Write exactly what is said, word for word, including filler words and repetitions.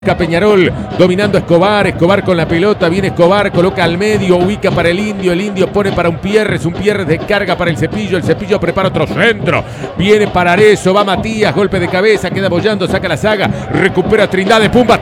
Peñarol dominando a Escobar, Escobar con la pelota, viene Escobar, coloca al medio, ubica para el Indio, el Indio pone para un Pierres, un Pierres descarga para el Cepillo, el Cepillo prepara otro centro, viene para Arezzo, va Matías, golpe de cabeza, queda bollando, saca la saga, recupera Trindade, pumba.